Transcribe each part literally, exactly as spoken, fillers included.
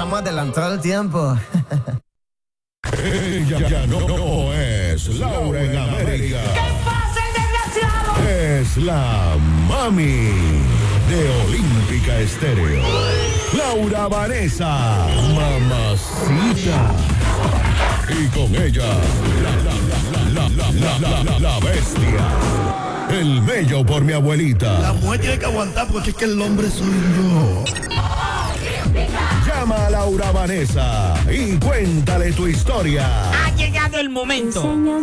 Estamos adelantado el tiempo. Ella ya no, no es Laura en América. ¿Qué pasa, desgraciado? Es la mami de Olímpica Estéreo. Laura Vanessa, mamacita. Y con ella, la, la, la, la, la, la, la bestia. El mello por mi abuelita. La mujer tiene que aguantar porque es que el hombre soy yo. Llama a Laura Vanessa y cuéntale tu historia. Ha llegado el momento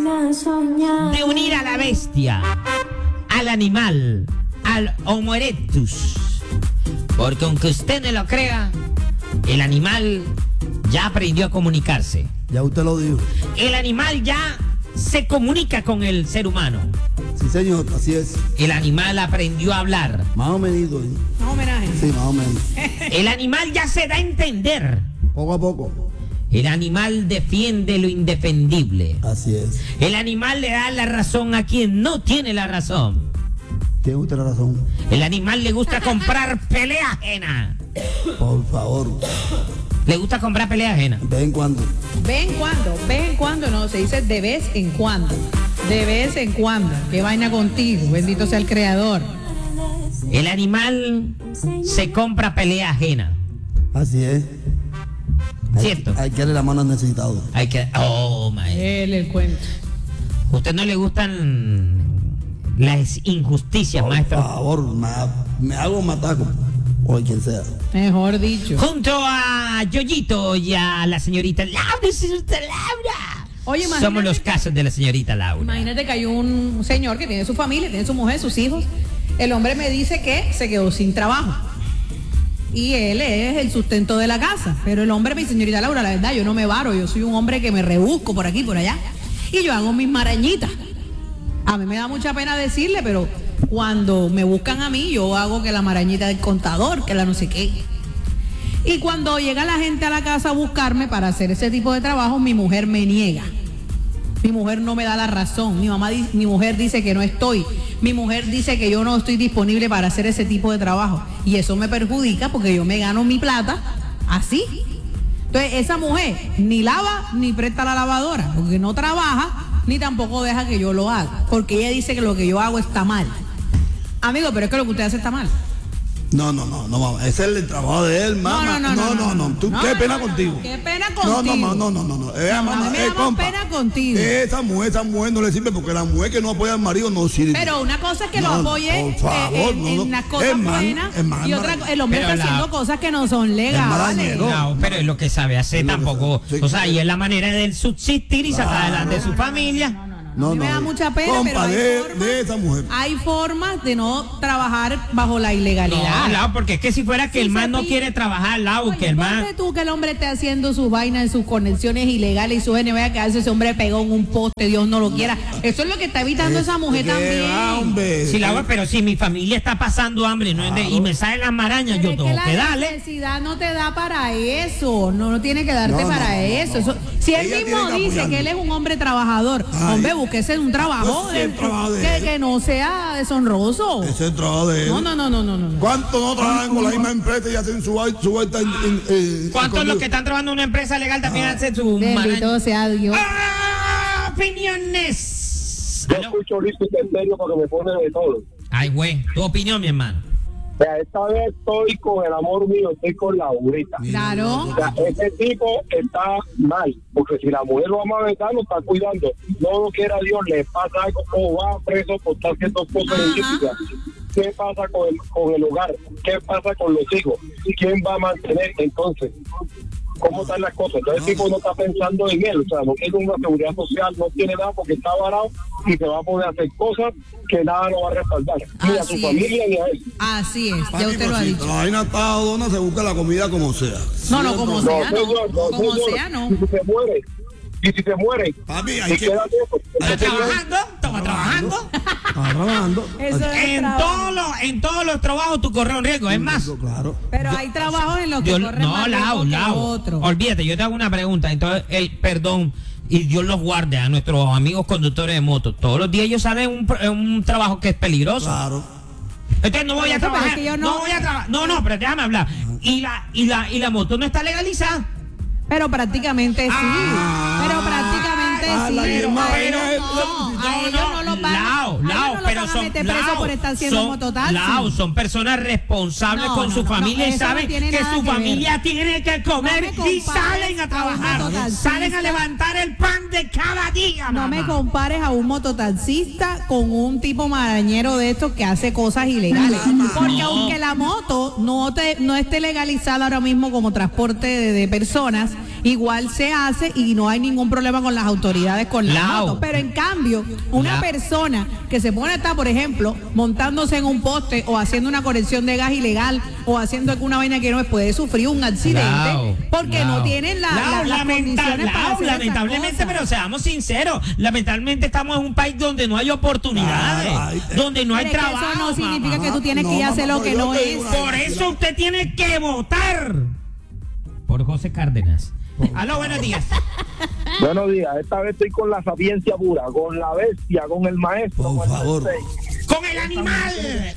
de unir a la bestia, al animal, al Homo erectus. Porque aunque usted no lo crea, el animal ya aprendió a comunicarse. Ya usted lo dijo. El animal ya se comunica con el ser humano. Sí, señor, así es. El animal aprendió a hablar. Más o menos. ¿eh? No homenaje. Sí, más o menos. El animal ya se da a entender. Poco a poco. El animal defiende lo indefendible. Así es. El animal le da la razón a quien no tiene la razón. Tiene usted la razón. El animal le gusta comprar pelea ajena. Por favor. Le gusta comprar pelea ajena. De vez en cuando. ¿Ven cuando? ¿Ven en cuando? No, se dice de vez en cuando. De vez en cuando. ¿Qué vaina contigo? Bendito sea el creador. El animal se compra pelea ajena. Así es. ¿Cierto? Hay, hay que darle la mano al necesitado. Hay que... Oh, my. Él el cuento. ¿Usted no le gustan las injusticias, Por maestro? favor, me, me hago mataco. O quien sea. Mejor dicho. Junto a Yoyito y a la señorita Laura, señorita Laura. Oye, imagínate somos los que- casos de la señorita Laura. Imagínate que hay un señor que tiene su familia, tiene su mujer, sus hijos. El hombre me dice que se quedó sin trabajo. Y él es el sustento de la casa. Pero el hombre me dice, señorita Laura, la verdad, yo no me varo. Yo soy un hombre que me rebusco por aquí, por allá. Y yo hago mis marañitas. A mí me da mucha pena decirle, pero cuando me buscan a mí, yo hago que la marañita del contador, que la no sé qué. Y cuando llega la gente a la casa a buscarme para hacer ese tipo de trabajo, mi mujer me niega. Mi mujer no me da la razón. Mi mamá, di- mi mujer dice que no estoy. Mi mujer dice que yo no estoy disponible para hacer ese tipo de trabajo. Y eso me perjudica porque yo me gano mi plata así. Entonces, esa mujer ni lava ni presta la lavadora, porque no trabaja ni tampoco deja que yo lo haga. Porque ella dice que lo que yo hago está mal. Amigo, pero es que lo que usted hace está mal. No, no, no, no, mamá. Ese es el trabajo de él, mamá. No, no, no, no, no. Tú, no, qué no, pena no, contigo. qué pena No, contigo. no, no, no, no, no. Eh, No, mamá, a mí me eh, da más compa. pena contigo. Esa mujer, esa mujer no le sirve porque la mujer que no apoya al marido no sirve. Pero una cosa es que No, lo no, apoye por favor, eh, en, no, en no. unas cosas Es mal, buenas es mal, y otra mal. el hombre Pero está la- haciendo cosas que no son legales. malañero. No, pero es lo que sabe hacer Es lo que tampoco. sabe. Sí, O sea, sí. y es la manera de él subsistir y sacar Claro. adelante su familia. No, a mí no. me da mucha pena, Compa, pero hay de, formas, de esa mujer. hay formas de no trabajar bajo la ilegalidad. No, Lau, porque es que si fuera que Sí, el man se no pi- quiere trabajar, Lau, Oye, que el man... ponte tú que el hombre esté haciendo sus vainas en sus conexiones ilegales y su N B A, que a veces ese hombre pegó en un poste, Dios no lo quiera. Eso es lo que está evitando esa mujer ¿Qué también. va, hombre? Sí, Lau, pero si mi familia está pasando hambre ¿no? y me salen las marañas, Pero yo es tengo que que la darle. necesidad no te da para eso, no, no tiene que darte No, no, para no, no, eso. no. Eso- si él Ella mismo tiene que dice apoyarlo. que él es un hombre trabajador, Ay. hombre, búsquese un trabajo, Pues sí, el de- trabajo de que, él. que no sea deshonroso. Ese es el trabajo de él. No, no, no, no, no, no. ¿Cuántos no trabajan con la misma empresa y hacen su, su vuelta en, en, en- ¿Cuántos en- los que están trabajando en una empresa legal también hacen su Bendito maraña? sea Dios. ¡Ah! ¡Opiniones! Yo ¿Aló? escucho Olímpica en serio porque me pone de todo. Ay, güey, tu opinión, mi hermano. O sea, esta vez estoy con el amor mío, estoy con la Laurita. Claro. O sea, ese tipo está mal, porque si la mujer lo ama a vetar, lo está cuidando. No lo quiera Dios, le pasa algo, o va preso por estar haciendo cosas Ajá. ilícitas. ¿Qué pasa con el, con el hogar? ¿Qué pasa con los hijos? ¿Quién va a mantener entonces? ¿Cómo están las cosas? Entonces el tipo no está pensando en él, o sea, no tiene una seguridad social, no tiene nada porque está varado y se va a poder hacer cosas que nada lo va a respaldar, ni a su Así familia ni a él. Así es, Papi, ya usted lo ha pues, si dicho. la vaina está dona, se busca la comida como sea. No, no, como No, sea, no. señor, no, Como señor. sea, no. Y si se muere, y si se muere, Papi, y hay que... queda tiempo. ¿Está Entonces, trabajando? ¿Estaba trabajando? Está trabajando. Eso es En trabajo. todos los, en todos los trabajos tú corres un riesgo. Es más, Claro. Pero hay trabajos en los que Yo- corren no, más Lau, riesgo que Lau. otros. Olvídate, yo te hago una pregunta. Entonces, el perdón, y Dios los guarde a nuestros amigos conductores de moto. Todos los días ellos salen un, pro- un trabajo que es peligroso. Claro. Entonces no voy a Pero es trabajar. que yo no, no- voy a trabajar. No, no, pero déjame hablar. y la, y la, y la moto no está legalizada. Pero prácticamente sí. Ah. pero prácticamente Ah, sí. la Pero, misma pero vaina es- no, a No, ellos no, no los van, Lao, a ellos Lao, no los pero van a son, meter preso Lao, por estar haciendo son- mototaxi. Lao, son personas responsables No, con no, su no, familia no, y eso no saben tiene que nada su que ver. familia tiene que comer me y compares salen a a un trabajar, mototaxista. salen a levantar el pan de cada día. No me mamá. compares a un mototaxista con un tipo marañero de estos que hace cosas ilegales. Porque No. aunque la moto no, te, no esté legalizada ahora mismo como transporte de, de personas, igual se hace y no hay ningún problema con las autoridades con la Lao. moto. Pero en cambio, una La- persona que se pone a estar, por ejemplo, montándose en un poste o haciendo una conexión de gas ilegal o haciendo alguna vaina que no es, puede sufrir un accidente Lao, porque Lao. no tienen la, Lao, la- las lamenta- condiciones para Lao, hacer esas lamentablemente, cosas. pero seamos sinceros, lamentablemente estamos en un país donde no hay oportunidades, Claro, ay, eh. donde no hay Pero es que trabajo. eso no significa mamá. que tú tienes No, que ir a hacer mamá, lo que yo no te es. digo una- Por eso usted tiene que votar por José Cárdenas. Aló, buenos días. Buenos días, esta vez estoy con la sapiencia pura, con la bestia, con el maestro. Por con el favor. sensei. Con el animal.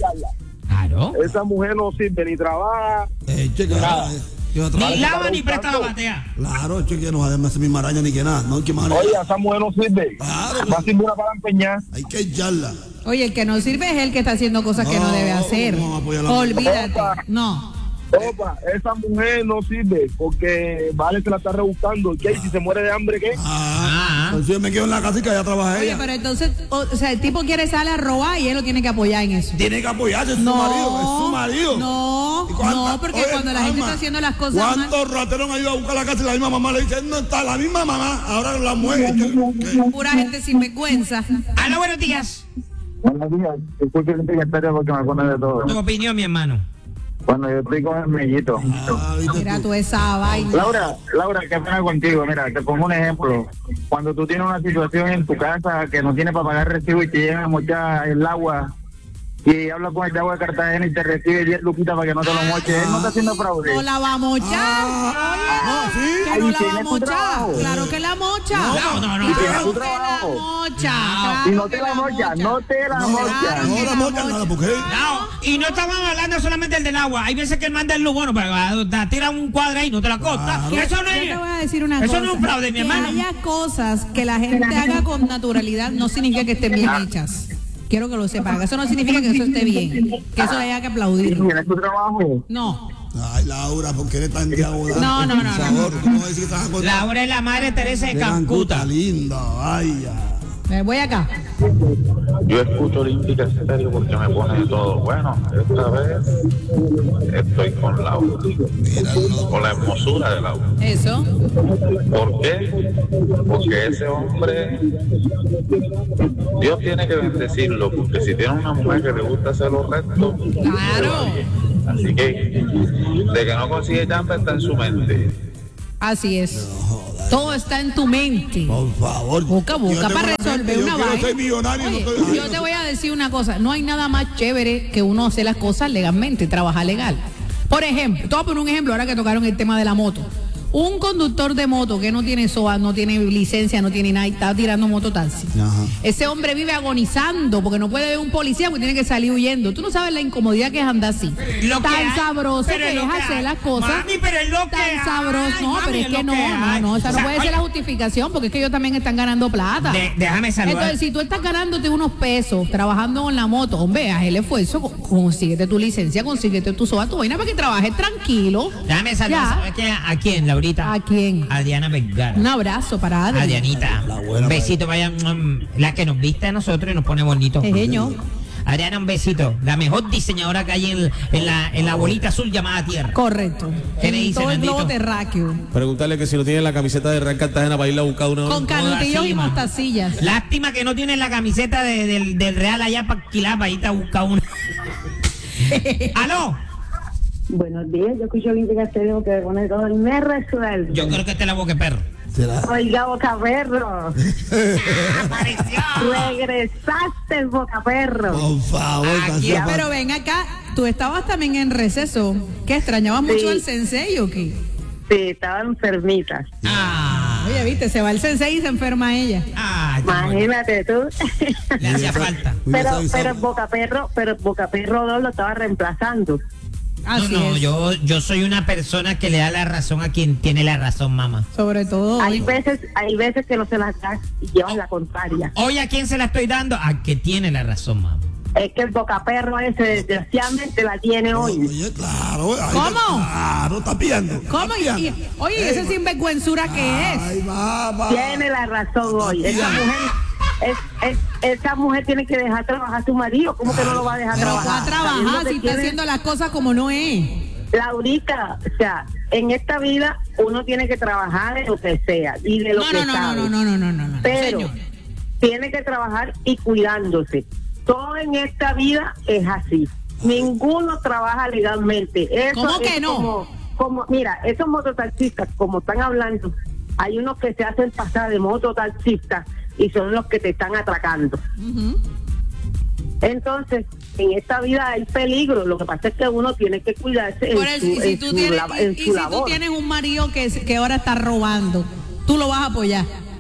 Claro. Esa mujer no sirve ni trabaja. Eh, che, que Nada. eh, que va a Ni trabajar. lava ni presta la batea. Claro, che, que no además es mi maraña ni que nada, no hay que más. Oye, esa mujer no sirve. Claro. Va a servir una para empeñar. Hay que echarla. Oye, el que no sirve es el que está haciendo cosas que no No, debe hacer. vamos a apoyar la- Olvídate. Opa. No. Opa, esa mujer no sirve porque Vale se la está rebuscando. ¿Qué? Si se muere de hambre, ¿qué? Ah, Ah. entonces yo me quedo en la casa y que allá trabaja Oye, ella. pero entonces, o, o sea, el tipo quiere salir a robar y él lo tiene que apoyar en eso. Tiene que apoyarse, es su No, marido, es su marido. No, ¿Y cuánta- no, porque oye, cuando la gente Alma, está haciendo las cosas mal. ¿cuántos rateros han ido a buscar la casa y la misma mamá le dice, no está la misma mamá, ahora la mujer? Pura gente sin vergüenza. Aló, buenos días. Buenos días. Disculpe el secretario porque me pone de todo. Tu opinión, mi hermano. Bueno, yo estoy con el mellito. Ah, ¿viste Mira tú? tú esa vaina. Laura, Laura, qué pena contigo. Mira, te pongo un ejemplo. Cuando tú tienes una situación en tu casa que no tienes para pagar recibo y te llega a mochar el agua y hablas con el de agua de Cartagena y te recibe diez luquitas para que no te lo moches, él no está haciendo fraude. No la va a mochar. Ah, Oye, sí. que no Ahí la va a tiene tu mochar. trabajo. Claro que la mocha. No, no, no. Claro Tiene tu que la trabajo. mocha. Y Claro no te que la mocha, no te la No, mocha. Claro no que la la mocha mocha. nada, porque No, y no estamos hablando solamente del del agua. Hay veces que él manda el luz, bueno, para tirar un cuadro ahí y no te la costa. Claro. Eso no Yo te voy a es. decir una Eso cosa. no es un fraude, mi que hermano. haya cosas que la gente haga con naturalidad no significa que estén bien hechas. Quiero que lo sepan. Eso no significa que eso esté bien. Que eso haya que aplaudir. Tiene tu trabajo. No. ay, Laura, ¿por qué eres tan diabólica? No, no, no, Por no, favor, no. ¿cómo decir que estás acostada? Laura es la madre Teresa de Qué Calcuta. linda, vaya. Me voy acá. Yo escucho Olímpica Estéreo porque me pone de todo. Bueno, esta vez estoy con Laura, Mira, no, con la hermosura de Laura. Eso. ¿Por qué? Porque ese hombre, Dios tiene que bendecirlo, porque si tiene una mujer que le gusta hacer lo recto, Claro. así que de que no consigue chamba está en su mente. Así es. Todo está en tu mente. por favor. Boca a Yo boca tengo para una resolver mente, una yo quiero vaina. ser millonario, Oye, no estoy- ay, yo no te sé. voy a decir una cosa. No hay nada más chévere que uno hacer las cosas legalmente, trabajar legal. Por ejemplo, te voy a poner un ejemplo ahora que tocaron el tema de la moto. Un conductor de moto que no tiene S O A, no tiene licencia, no tiene nada y está tirando mototaxi. Ajá. Ese hombre vive agonizando porque no puede ver un policía porque tiene que salir huyendo. Tú no sabes la incomodidad que es andar así. Lo que Tan hay, sabroso pero que es es lo que hacer hay. las cosas. Mami, pero es lo que Tan hay, sabroso. No, mami, pero es es que lo no, que no, hay. no. Esa O no sea, puede ser oye- la justificación porque es que ellos también están ganando plata. De- déjame saludar. Entonces, si tú estás ganándote unos pesos trabajando en la moto, hombre, haz el esfuerzo, co- consíguete tu licencia, consíguete tu S O A, tu vaina para que trabajes tranquilo. Déjame saludar. Ya. ¿Sabes qué? ¿A quién, Laurita? ¿A quién? A Diana Vergara. Un abrazo para Adri. A Dianita. La buena, Un besito, vaya. mm, La que nos viste a nosotros y nos pone bonito. Jejeño. Adriana, un besito. La mejor diseñadora que hay en, en la, en la bolita azul llamada Tierra. Correcto. ¿Qué le En dice, todo el globo Nandito? terráqueo. Preguntarle que si no tiene la camiseta de Real Cartagena para irla a buscar una Con canutillos y cima. mostacillas. Lástima que no tiene la camiseta de- del, del Real allá para alquilar, para irte a buscar una. ¡Aló! Buenos días, yo escucho Olímpica Estéreo que pone todo y me resuelve. Yo creo que esta es la boca perro. ¿Será? Oiga, Boca Perro, ¡Apareció! regresaste, Boca Perro. Por favor, Aquí, hacía Ya, falta. pero ven acá, tú estabas también en receso. ¿Qué extrañabas mucho Sí. al sensei o qué? Sí, estaba enfermita. Ah, Oye, viste, se va el sensei y se enferma ella. ah, qué bueno. Imagínate tú. Le hacía falta. pero, Hubiese pero avisado. Boca Perro, pero Boca Perro dos lo estaba reemplazando. Así no, no, es. yo, yo soy una persona que le da la razón a quien tiene la razón, mamá. Sobre todo. Hay hoy. veces, hay veces que no se las das y llevan la contraria. Hoy a quién se la estoy dando, a que tiene la razón, mamá. Es que el bocaperro ese desgraciadamente la tiene hoy. Oye, claro. ahí ¿Cómo? está- Claro, está pillando. ¿Cómo? está Y, y- pillando. oye, ¿y Ey, ese ma- sinvergüenzura que es? Ay, mamá. Tiene la razón hoy. Esa mujer, es, es- esa mujer tiene que dejar trabajar a su marido. ¿Cómo que no lo va a dejar Pero trabajar? va a trabajar Sabiendo que si está tiene- haciendo las cosas como no es. Laurita, o sea, en esta vida uno tiene que trabajar en lo que sea y de lo No, que no, no, sabe. no, no, no, no, no, no, Pero señor. tiene que trabajar y cuidándose. Todo en esta vida es así. Ninguno trabaja legalmente. Eso ¿Cómo que es no? Como, como, mira, esos mototaxistas, como están hablando, hay unos que se hacen pasar de mototaxistas y son los que te están atracando. Ujú. Entonces, en esta vida hay peligro. Lo que pasa es que uno tiene que cuidarse en Por eso, su, y si en tú su tienes, lab- y- en y su si tú labor. tienes un marido que, es- que ahora está robando, tú lo vas a apoyar.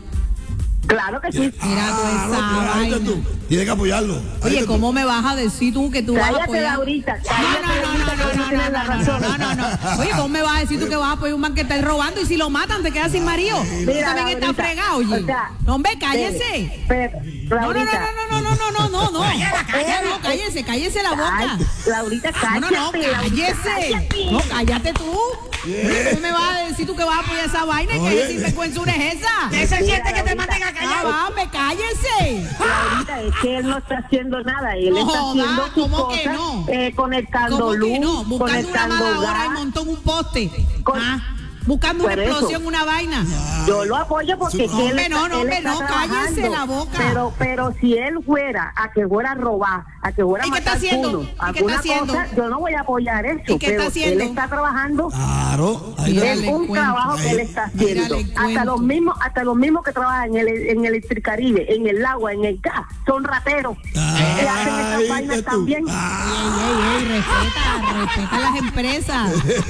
Claro que sí. Mira tú esa Claro, ahí está vaina. tú. Tienes que apoyarlo. Ahí Oye, está tú. ¿cómo me vas a decir tú que tú vas a Cállate, apoyar? Laurita, No, cállate, no, no, no, Laurita, que no, tú no, tienes no, la no, razón. no, no, no. Oye, ¿cómo me vas a decir tú que vas a apoyar un man que está robando y si lo matan te quedas sin marido? Tú Mira, también estás Laurita, fregado, oye. o sea, No, hombre, cállese. Pero, No, no, no, Laurita, no, no, no, no, no, no, no. No, cállese, cállese la boca. Ay, Laurita, No, cállate. no, no, Laurita, cállese. cállate. No, cállate tú. Oye, ¿cómo me vas a decir tú que vas a apoyar esa vaina? Oye. ¿Qué sinvergüenzura es esa? ¿Qué se siente que te Laurita, manden a Ah, callar? va, hombre, cállese. Laurita, es que él no está haciendo nada. Él No está joda, haciendo sus ¿cómo que cosas, no? eh, conectando ¿Cómo luz, que no? Buscando una conectando madadora y gas. montó en un poste. Con- Ah, buscando una Por eso. explosión, una vaina. Yo lo apoyo porque es que él Hombre, está, no, no, él hombre, está no, cállese trabajando. la boca. Pero, pero si él fuera a que fuera a robar, a que fuera a ¿Y qué está matar haciendo? uno, ¿Y qué está alguna haciendo? cosa, yo no voy a apoyar eso. ¿Y qué está pero haciendo? Él está trabajando. Claro. Ahí Mira, está Es le tú. un cuento. trabajo que él está Mira, haciendo. le Hasta cuento. los mismos, hasta los mismos que trabajan en el, en el Electricaribe, en el agua, en el gas, son rateros. Ay, que hacen esas ahí vainas está tú. también. Ah. Ey, ey, ey, respeta, respeta las empresas.